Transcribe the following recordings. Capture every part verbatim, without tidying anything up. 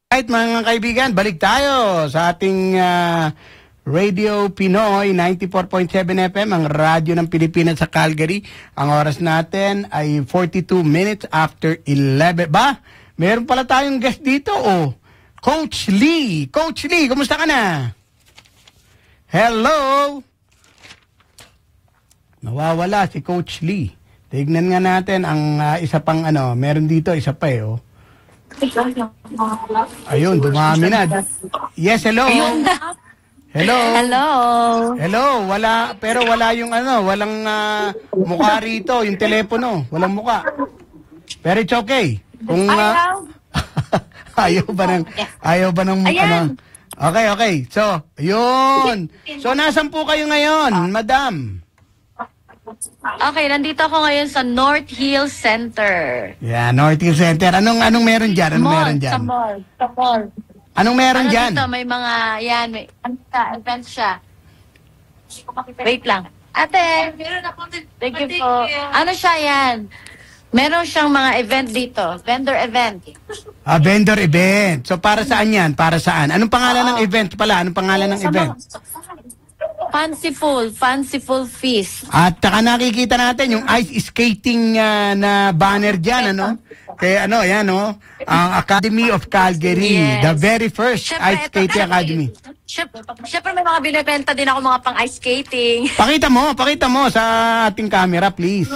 Right, mga kaibigan, balik tayo sa ating uh, Radio Pinoy ninety-four point seven F M, ang radyo ng Pilipinas sa Calgary. Ang oras natin ay forty-two minutes after eleven. Ba, meron pala tayong guest dito, oh. Coach Lee. Coach Lee, kumusta ka na? Hello? Nawawala si Coach Lee. Tignan nga natin ang uh, isa pang ano, meron dito, isa pa eh, oh. Ayun, dumami na. Yes, hello. Hello. Hello. Hello, wala, pero wala yung ano, walang uh, mukha rito, yung telepono, walang mukha. Pero it's okay. Kung uh, ayaw ba ng ayaw ba ng ano? Okay, okay. So, yun. So, nasan po kayo ngayon, madam? Okay, nandito ako ngayon sa North Hill Center. Yeah, North Hill Center. Anong anong meron diyan? Anong mall, meron diyan? Sa mall, sa mall. Anong meron ano diyan? Dito, may mga, yan, may event siya. Wait lang. Ate, thank you po. Ano siya yan? Meron siyang mga event dito. Vendor event. Ah, vendor event. So, para saan yan? Para saan? Anong pangalan ng event pala? Anong pangalan ng event? Fanciful, Fanciful Feast. At saka nakikita natin yung ice skating uh, na banner dyan, ano? Kaya ano, yan, no? Ang Academy of Calgary. Yes. The very first Siyempre, ice skating ito, academy. Siyempre, siyempre may mga binibenta din ako mga pang ice skating. Pakita mo, pakita mo sa ating camera, please.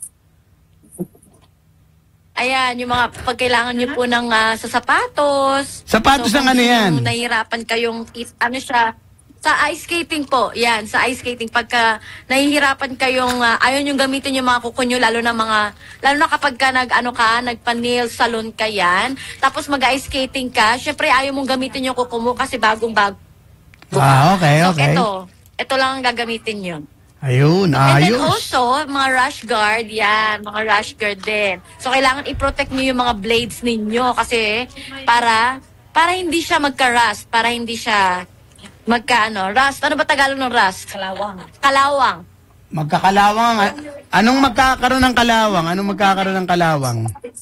Ayan, yung mga pagkailangan nyo po ng uh, sa sapatos. Sapatos so, ng ano yan? Kung nahihirapan kayong, ano siya, sa ice skating po, yan, sa ice skating. Pagka nahihirapan kayong, uh, ayaw nyo gamitin yung mga kuko nyo, lalo na mga, lalo na kapag ka nag, ano ka, nagpa-nail salon ka yan, tapos mag-ice skating ka, syempre ayaw mong gamitin yung kuko mo kasi bagong-bago. Ah, okay, so, okay. ito, ito lang ang gagamitin nyo. Ayun, And then ayos. also, mga rash guard, yan, mga rash guard din. So, kailangan i-protect nyo yung mga blades ninyo kasi para, para hindi siya magka-rust, para hindi siya magka-ano, rust. Ano ba Tagalog ng rust? Kalawang. Kalawang. Magkakalawang. Anong magkakaroon ng kalawang? Anong magkakaroon ng kalawang?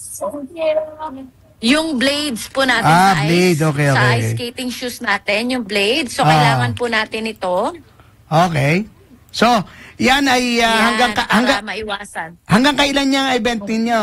Yung blades po natin Ah, sa blade. ice, Okay, sa okay. ice skating shoes natin, yung blades. So, Ah. kailangan po natin ito. Okay. So, yan ay uh, Yan, hanggang ka, para hanggang maiwasan. hanggang kailan yung event ninyo?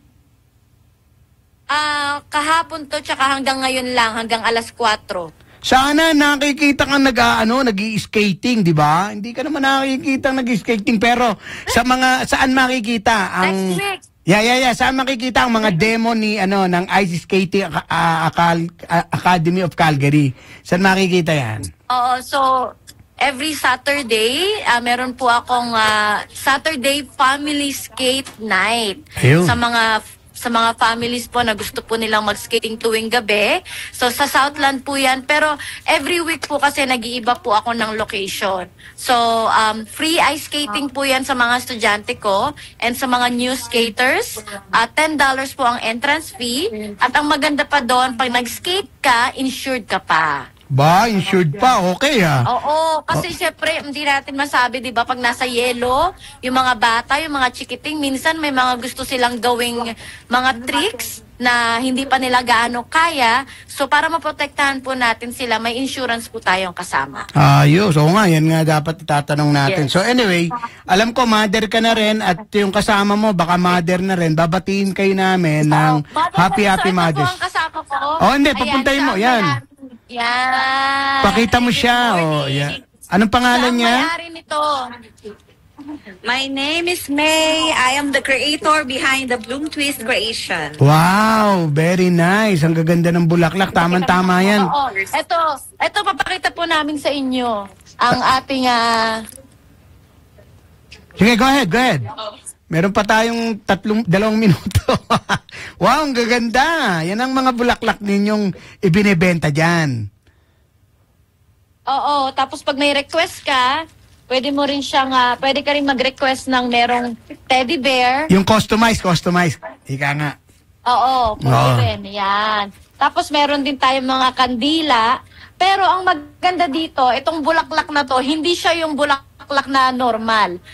Ah, kahapon to, tsaka hanggang ngayon lang, hanggang alas kwatro. Sana nakikita kang nag ano, nag-skating, 'di ba? Hindi ka naman nakikita nag-skating pero sa mga saan makikita ang Next week. Yeah, yeah, yeah. Saan makikita ang mga demo ni ano ng Ice Skating uh, Academy of Calgary? Saan makikita 'yan? Oo, so every Saturday, uh, meron po akong uh, Saturday Family Skate Night. Ayun. Sa mga sa mga families po na gusto po nilang mag-skating tuwing gabi. So sa Southland po yan. Pero every week po kasi nag-iiba po ako ng location. So um, free ice skating po yan sa mga estudyante ko and sa mga new skaters. Uh, ten dollars po ang entrance fee. At ang maganda pa doon, pag nag-skate ka, insured ka pa. Ba, insured pa. Okay ah. Oo, kasi oh. syempre, hindi natin masabi, di ba, pag nasa yelo, yung mga bata, yung mga chikiting, minsan may mga gusto silang gawing mga tricks na hindi pa nila gaano kaya. So, para maprotektahan po natin sila, may insurance po tayong kasama. Ayos. Oo nga, yan nga dapat itatanong natin. Yes. So anyway, alam ko, mother ka na rin at yung kasama mo, baka mother na rin. Babatiin kayo namin ng Oh, Happy Happy so, Mothers. ito po ang kasama ko. Oh, hindi, papuntahin mo. Yan. Yan. Pakita mo siya. Oh, yan. Anong pangalan Siya ang niya? may-ari nito. My name is May. I am the creator behind the Bloom Twist creation. Wow, very nice. Ang gaganda ng bulaklak. Tama-tama yan. Oo. Ito, ito papakita po namin sa inyo ang ating ah, Sige, go ahead, go ahead. Meron pa tayong tatlong, dalawang minuto. Wow, ang gaganda. Yan ang mga bulaklak ninyong ibinebenta dyan. Oo, tapos pag may request ka, pwede mo rin siyang, ah, pwede ka rin mag-request ng merong teddy bear. Yung customize, customize. Ika nga. Oo, pwede Oo. rin. Yan. Tapos meron din tayong mga kandila. Pero ang maganda dito, itong bulaklak na to, hindi siya yung bulaklak na normal.